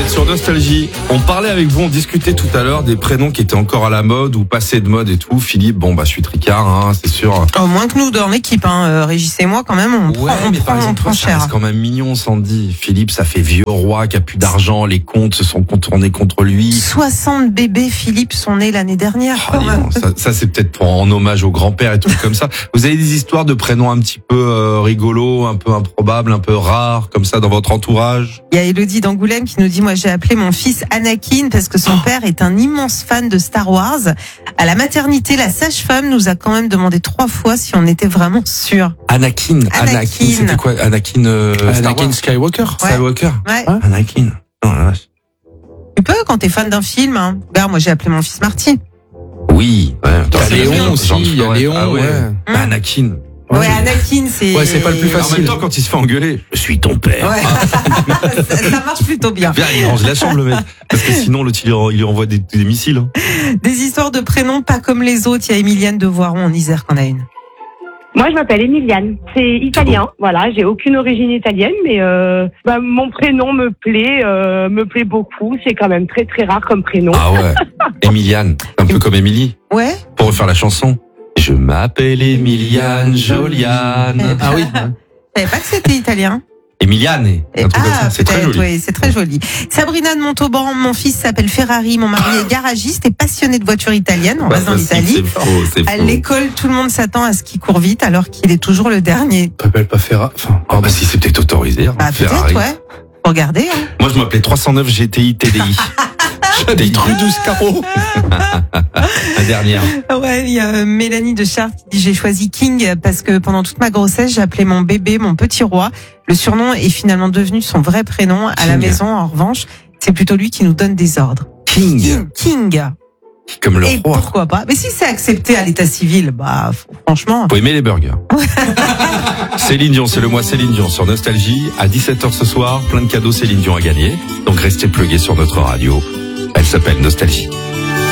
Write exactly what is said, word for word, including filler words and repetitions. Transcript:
sur Nostalgie. On parlait avec vous, on discutait tout à l'heure des prénoms qui étaient encore à la mode ou passés de mode et tout. Philippe, bon bah je suis tricard, hein, c'est sûr. Oh, moins que nous dans l'équipe, hein. euh, Régis et moi quand même, on Ouais, prend, on mais prend, par exemple, on prend toi, ça cher. reste quand même mignon, Sandy. Philippe, ça fait vieux roi qui a plus d'argent, les comptes se sont contournés contre lui. soixante bébés Philippe sont nés l'année dernière. Oh, quand dis même. donc, ça, ça c'est peut-être pour en hommage au grand-père et tout comme ça. Vous avez des histoires de prénoms un petit peu euh, rigolos, un peu improbables, un peu rares, comme ça dans votre entourage? Il y a Elodie d'Angoulême qui nous dit, moi j'ai appelé mon fils Anakin parce que son Oh. père est un immense fan de Star Wars. À la maternité, la sage-femme nous a quand même demandé trois fois si on était vraiment sûr. Anakin, Anakin, Anakin. c'était quoi? Anakin, euh, Star Anakin Wars Skywalker. Ouais. Skywalker. Ouais. Anakin. Oh, la vache. Tu peux quand t'es fan d'un film. Hein. Regarde, moi j'ai appelé mon fils Marty. Oui, ouais. Il y a C'est Léon bien, aussi, Jean il y a Florette. Léon, Ah ouais. ouais. Bah, Anakin. Ouais, Anakin, c'est. Ouais, c'est pas le plus En facile. même temps, quand il se fait engueuler, je suis ton père. Ouais. ça, ça marche plutôt bien. Viens, il range la chambre, le mec. Parce que sinon, l'autre, il lui- il lui envoie des, des missiles. hein. Des histoires de prénoms pas comme les autres. Il y a Emiliane de Voiron en Isère qu'on a une. Moi, je m'appelle Emiliane. C'est italien. Voilà, j'ai aucune origine italienne, mais euh, bah, mon prénom me plaît, euh, me plaît beaucoup. C'est quand même très très rare comme prénom. Ah ouais. Emiliane. Un peu comme Émilie. Ouais. Pour refaire la chanson. Je m'appelle Emiliane Joliane. Ah oui. Je savais pas que c'était italien. Emiliane. Et- Un truc comme ah, ça. C'est très peut-être, joli. oui, c'est très joli. Sabrina de Montauban, mon fils s'appelle Ferrari, mon mari est garagiste et passionné de voitures italiennes. On Pas reste en facile, Italie. C'est faux, c'est À faux. l'école, tout le monde s'attend à ce qu'il court vite alors qu'il est toujours le dernier. T'appelles pas Ferra. Enfin, Ah bah si, c'est peut-être autorisé. hein, Bah, Ferrari. peut-être, ouais. Faut regarder, hein. Moi, je m'appelais trois cent neuf G T I T D I. j'habite rue douze carreaux. La dernière. Ouais, il y a Mélanie de Chartres qui dit j'ai choisi King parce que pendant toute ma grossesse, j'ai appelé mon bébé mon petit roi. Le surnom est finalement devenu son vrai prénom. À la King. maison, en revanche, c'est plutôt lui qui nous donne des ordres. King. King. King. Comme le Et roi. pourquoi pas? Mais si c'est accepté à l'état civil, bah, f- franchement. Faut aimer les burgers. Céline Dion, c'est le mois Céline Dion sur Nostalgie. À dix-sept heures ce soir, plein de cadeaux Céline Dion à gagner. Donc restez plugués sur notre radio. Elle s'appelle Nostalgie.